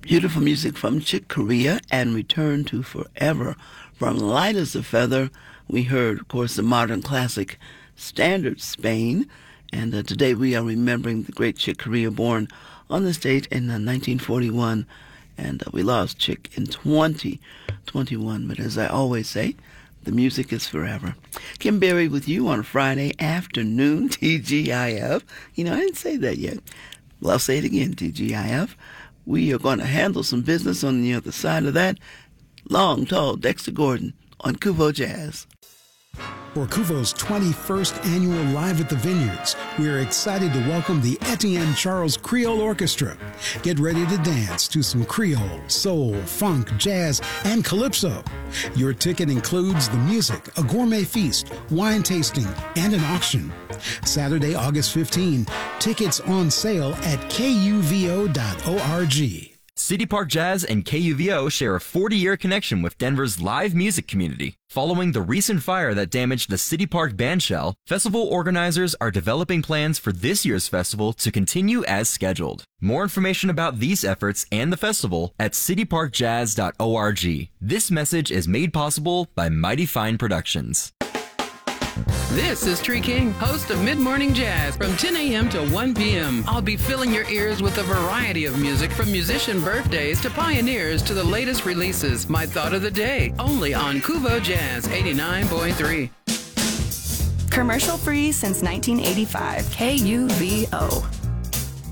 Beautiful music from Chick Corea and Return to Forever. From Light as a Feather, we heard, of course, the modern classic Standard Spain. And today we are remembering the great Chick Corea, born on this date in 1941. And we lost Chick in 2021. But as I always say, the music is forever. Kim Berry with you on a Friday afternoon, TGIF. You know, I didn't say that yet. Well, I'll say it again, TGIF. We are going to handle some business on the other side of that. Long, tall Dexter Gordon on Kuvo Jazz. For Kuvo's 21st annual Live at the Vineyards, we are excited to welcome the Etienne Charles Creole Orchestra. Get ready to dance to some Creole, soul, funk, jazz, and calypso. Your ticket includes the music, a gourmet feast, wine tasting, and an auction. Saturday, August 15, tickets on sale at kuvo.org. City Park Jazz and KUVO share a 40-year connection with Denver's live music community. Following the recent fire that damaged the City Park bandshell, festival organizers are developing plans for this year's festival to continue as scheduled. More information about these efforts and the festival at cityparkjazz.org. This message is made possible by Mighty Fine Productions. This is Tree King, host of Mid-Morning Jazz from 10 a.m. to 1 p.m. I'll be filling your ears with a variety of music from musician birthdays to pioneers to the latest releases. My thought of the day, only on Kuvo Jazz 89.3. Commercial free since 1985. KUVO.